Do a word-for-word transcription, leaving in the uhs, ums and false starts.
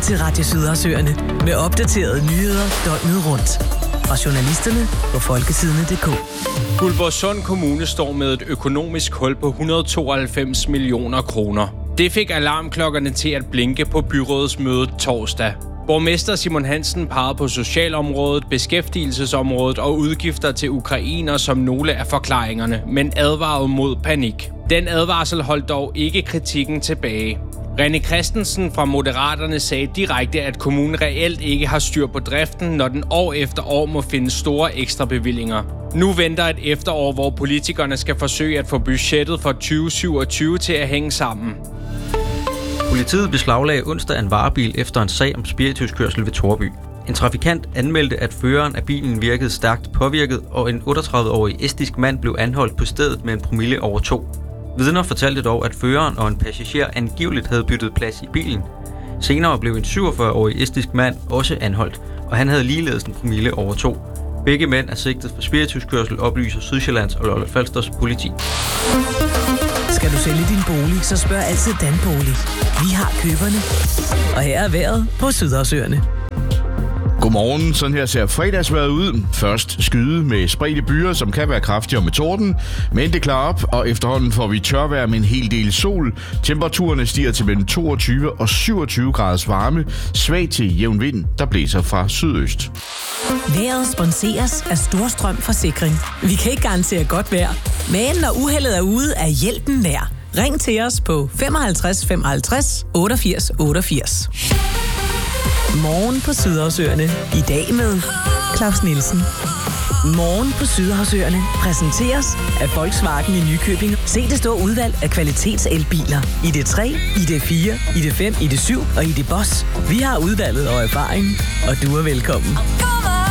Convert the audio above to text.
til Radio Sydhavsøerne med opdaterede nyheder døgnet rundt. Fra journalisterne på folkesidene punktum d k. Guldborgsund Kommune står med et økonomisk hul på et hundrede og tooghalvfems millioner kroner. Det fik alarmklokkerne til at blinke på byrådets møde torsdag. Borgmester Simon Hansen pegede på socialområdet, beskæftigelsesområdet og udgifter til ukrainer som nogle af forklaringerne, men advarede mod panik. Den advarsel holdt dog ikke kritikken tilbage. René Christensen fra Moderaterne sagde direkte, at kommunen reelt ikke har styr på driften, når den år efter år må finde store ekstra bevillinger. Nu venter et efterår, hvor politikerne skal forsøge at få budgettet for tyve syvogtyve til at hænge sammen. Politiet beslaglagde onsdag en varebil efter en sag om spirituskørsel ved Torby. En trafikant anmeldte, at føreren af bilen virkede stærkt påvirket, og en otteogtredive-årig estisk mand blev anholdt på stedet med en promille over to. Vidner fortalte dog, at føreren og en passager angiveligt havde byttet plads i bilen. Senere blev en syvogfyrre-årig estisk mand også anholdt, og han havde ligeledes en promille over to. Begge mænd er sigtet for spirituskørsel, oplyser Sydsjællands og Lolland-Falsters politi. Skal du sælge din bolig, så spørg altid Danbolig. Vi har køberne. Og her er vejret på Sydhavsøerne. Godmorgen, sådan her ser fredagsvejret ud. Først skyde med spredte byer, som kan være kraftigere med torden, men det klarer op, og efterhånden får vi tørvejr med en hel del sol. Temperaturerne stiger til mellem toogtyve og syvogtyve graders varme, svag til jævn vind, der blæser fra sydøst. Vejret sponseres af Storstrøm Forsikring. Vi kan ikke garantere godt vejr, men når uheldet er ude, er hjælpen nær. Ring til os på femoghalvtreds femoghalvtreds otteogfirs otteogfirs. Morgen på Sydhavsøerne. I dag med Claus Nielsen. Morgen på Sydhavsøerne præsenteres af Volkswagen i Nykøbing. Se det store udvalg af kvalitetselbiler. I D tre, I D fire, I D fem, I D syv og I D Boss. Vi har udvalget og erfaring, og du er velkommen.